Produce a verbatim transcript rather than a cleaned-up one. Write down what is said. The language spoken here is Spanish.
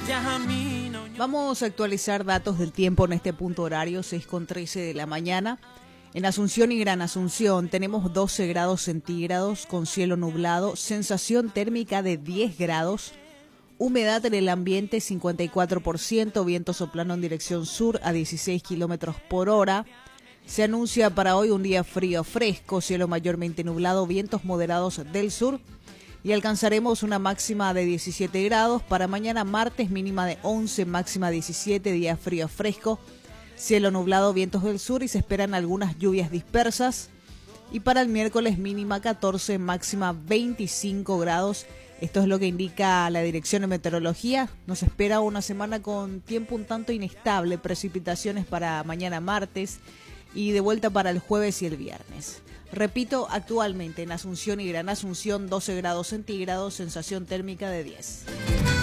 Vamos a actualizar datos del tiempo en este punto horario, seis con trece de la mañana. En Asunción y Gran Asunción tenemos doce grados centígrados con cielo nublado, sensación térmica de diez grados, humedad en el ambiente cincuenta y cuatro por ciento, viento soplando en dirección sur a dieciséis kilómetros por hora. Se anuncia para hoy un día frío fresco, cielo mayormente nublado, vientos moderados del sur y alcanzaremos una máxima de diecisiete grados. Para mañana martes mínima de once, máxima diecisiete, día frío fresco, cielo nublado, vientos del sur y se esperan algunas lluvias dispersas. Y para el miércoles mínima catorce, máxima veinticinco grados. Esto es lo que indica la Dirección de Meteorología. Nos espera una semana con tiempo un tanto inestable, precipitaciones para mañana martes y de vuelta para el jueves y el viernes. Repito, actualmente en Asunción y Gran Asunción doce grados centígrados, sensación térmica de diez.